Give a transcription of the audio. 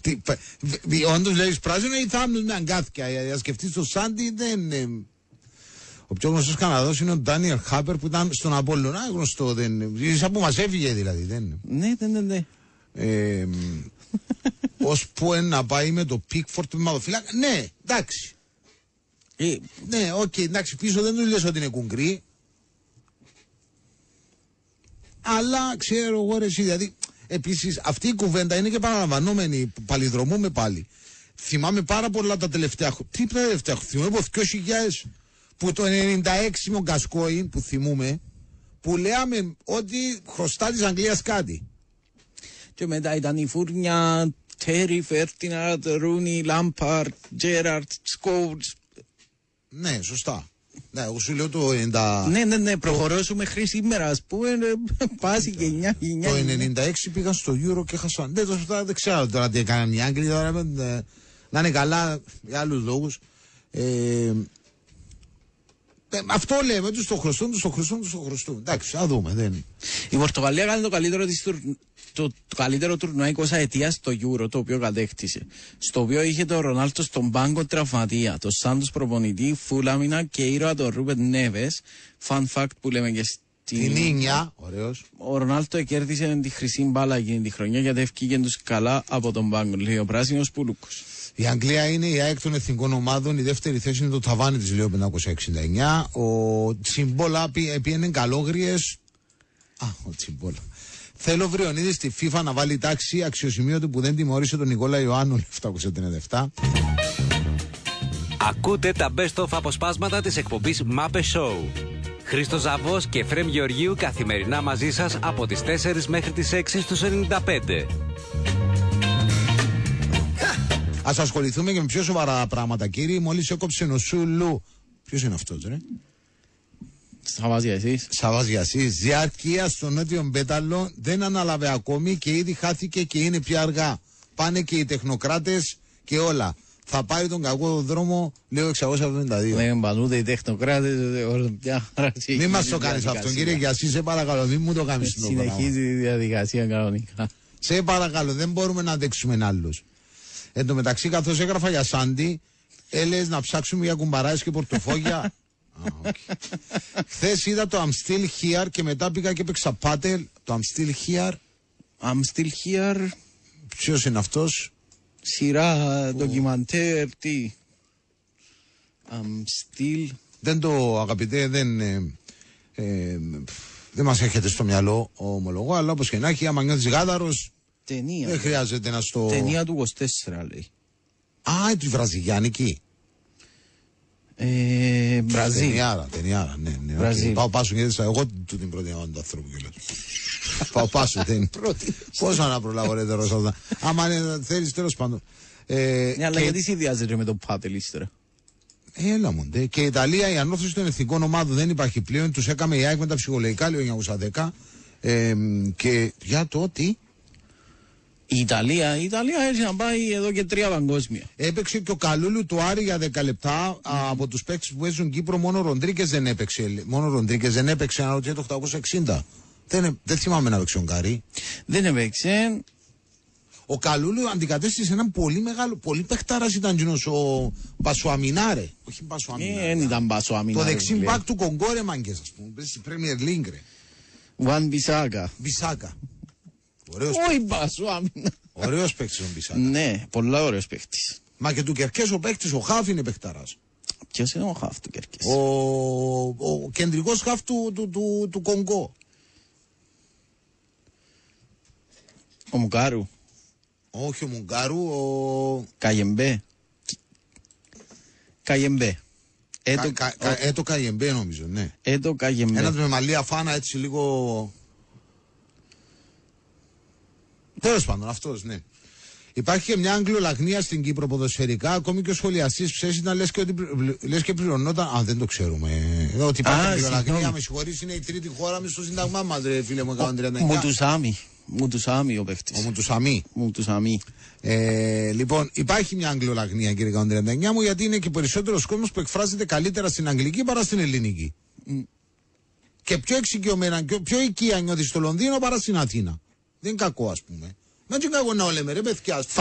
Όντως λέει πράσινο ή θάμνους με αγκάθηκια. Αν σκεφτείς το Σάντι δεν. Ο πιο γνωστός Καναδός είναι ο Ντάνιελ Χάπερ που ήταν στον Απόλλωνα. Γνωστό δεν. Σαν που μας έφυγε δηλαδή. Δεν. Ναι. Ώσπου να πάει με το Πίκφορτ του Μαδοφύλακα. Ναι, εντάξει. Ναι, οκ, εντάξει, πίσω δεν του λες ότι είναι κουγκρί. Αλλά ξέρω εγώ ρε εσύ, δηλαδή επίσης αυτή η κουβέντα είναι και παραλαμβανόμενη, παλιδρομούμε πάλι. Θυμάμαι πάρα πολλά τα τελευταία χρόνια. Τι τα τελευταία χρόνια, θυμάμαι από 2000 που το 96 με ο Γκασκόιν που θυμούμε, που λέμε ότι χρωστά της Αγγλίας κάτι. Και μετά ήταν η φούρνια Τέρι, Φέρτιναρντ, Ρούνι, Λάμπαρτ, Τζέραρτ, Σκόουτς. Ναι, σωστά. Ναι, εγώ σου λέω το 90. Ναι, προχωρώσουμε μέχρι σήμερα, ας πούμε, πάση και 9. Το 96 πήγαν στο Euro και χάσαν. Δεν ξέρω τώρα τι έκαναν οι Άγγλοι, να είναι καλά για άλλους λόγους. Αυτό λέμε, τους το χρωστούν. Εντάξει, α δούμε. Η Πορτογαλία κάνει το καλύτερο τουρνουά 20 ετίας στο Euro, το οποίο κατέκτησε. Στο οποίο είχε τον Ρονάλτο στον πάγκο τραυματία, τον Σάντος προπονητή, Φούλαμινα και ήρωα τον Ρούπεν Νέβες. Fun fact που λέμε και την Ίνια, ωραίος. Ο Ρονάλτο κέρδισε τη χρυσή μπάλα εκείνη τη χρονιά γιατί ευκήγε τους καλά από τον πάγκο, λέει ο πράσινος Πουλούκος. Η Αγγλία είναι η ΑΕΚ των εθνικών ομάδων, η δεύτερη θέση είναι το ταβάνι της, λέει ο 569. Ο Τσιμπόλα πήγαινε καλόγριες. Ο Τσιμπόλα. Θέλω ο Βριονίδης στη FIFA να βάλει τάξη, αξιοσημείωτο που δεν τιμωρήσε τον Νικόλα Ιωάννου 737. Ακούτε τα best of αποσπάσματα της εκπομπής Mape Show. Χρήστος Ζαβός και Φρέμ Γεωργίου καθημερινά μαζί σας από τις 4 μέχρι τις 6 στους 95. Ας ασχοληθούμε και με πιο σοβαρά πράγματα, κύριοι. Μόλις έκοψε ο Σούλου. Ποιος είναι αυτός, ρε? Σαββαζιασής. Διαρκεία στο νότιο Μπέταλο δεν ανάλαβε ακόμη και ήδη χάθηκε και είναι πια αργά. Πάνε και οι τεχνοκράτες και όλα. Θα πάρει τον κακό δρόμο, λέω 672. Δεν πανούνται οι τεχνοκράτες. Μην μας το κάνεις αυτό, κύριε Γιασί, σε παρακαλώ, μην μου το κάνεις. Συνεχίζει η διαδικασία κανονικά. Σε παρακαλώ, δεν μπορούμε να αντέξουμε άλλους. Εν τω μεταξύ, καθώς έγραφα για Σάντι, έλεγες να ψάξουμε για κουμπαράες και πορτοφόγια. Χθες είδα το I'm Still Here και μετά πήγα και έπαιξα πάτελ. Το I'm Still Here. I'm Still Here. Ποιος είναι αυτός? Σειρά, ντοκιμαντέρ, τι? I'm Still. Δεν το, αγαπητέ, δεν μας έρχεται στο μυαλό ομολογώ, αλλά όπως και να έχει, άμα νιώθεις γάδαρος, ταινία. Δεν χρειάζεται να στο... Ταινία του 24 λέει. Τη βραζιλιάνικη. Μπραζίλ. Ταινιάρα, ναι. Βραζίλ. Πάω πάσο γιατί εγώ του την πρώτη του ανθρώπου κιόλας. Πάω πάσο, δεν. Πόσο να προλάβω ρε τώρα αυτά. Άμα θέλεις τέλος πάντων. Ναι, αλλά γιατί συνδυάζεται με το πάτελ ύστερα? Έλα μου, και η Ιταλία, η ανόρθωση των εθνικών ομάδων δεν υπάρχει πλέον. Τους έκαμε η ΑΕΚ με τα ψυχολογικά, λέει ο 1910. Και για το ότι η Ιταλία έρχεται να πάει εδώ και 3 παγκόσμια. Έπαιξε και ο Καλούλου του Άρη για 10 λεπτά. Από τους παίκτες που παίζουν Κύπρο, μόνο ο Ροντρίκες δεν έπαιξε. Μόνο ο Ροντρίκες δεν έπαιξε, αναρωτιέται το 860. Δεν θυμάμαι να παίξει ο Γκάρι. Δεν έπαιξε. Ο Καλούλου αντικατέστησε έναν πολύ μεγάλο, πολύ παιχτάρας ήταν κοινός, ο Πασουαμινάρε. Όχι Πασουαμινάρε. Δεν ήταν Πασουαμινάρε. Το δεξί μπακ του Κογκόρε μάγκες, ας πούμε. Παίζει στη Premier League, ρε. Βαν Μπισάκα. Όχι Πασουαμινάρε. Ωραίος παίκτης ο Μπισάκα. Ναι, πολλά ωραίος παίκτης. Μα και του Κερκές ο παίκτης, ο Χάφ είναι παιχτάρας. Ποιος είναι ο Χάφ του Κερκές? Ο κεντρικός Χάφ του Κονγκό. Ο Μουκάρου. Όχι ο Μουγκάρου, ο... Καγεμπέ. Έτο Καγεμπέ νομίζω, ναι. Έτο Καγεμπέ. Ένας με μαλλία φάνα έτσι λίγο... Τέλος πάντων, αυτός, ναι. Υπάρχει και μια αγγλολαγνία στην Κύπρο ποδοσφαιρικά, ακόμη και ο σχολιαστής ψες ήταν λες και πληρωνόταν. Α, δεν το ξέρουμε. Ότι υπάρχει αγγλολαγνία, με συγχωρείς, είναι η τρίτη χώρα με στο σύνταγμά μας, ρε φίλε μου, 139. Μουτουσάμι ο παίχτης. Ο Μουτουσάμι. Λοιπόν, υπάρχει μια αγγλολαγνία, κύριε 139 μου, γιατί είναι και περισσότερος κόσμος που εκφράζεται καλύτερα στην αγγλική παρά στην ελληνική. Και πιο εξοικειωμένα και πιο οικία νιώθει στο Λονδίνο παρά στην Αθήνα. Δεν είναι κακό, ας πούμε. Μα δεν είναι κακό να λέμε, ρε παιδιά.